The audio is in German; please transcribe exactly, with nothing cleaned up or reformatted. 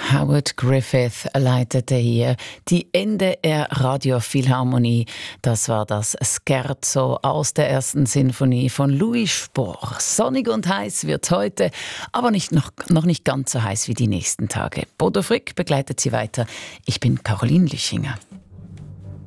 Howard Griffith leitete hier die N D R Radiophilharmonie. Das war das Scherzo aus der ersten Sinfonie von Louis Spohr. Sonnig und heiß wird heute, aber nicht noch, noch nicht ganz so heiß wie die nächsten Tage. Bodo Frick begleitet Sie weiter. Ich bin Caroline Lüchinger.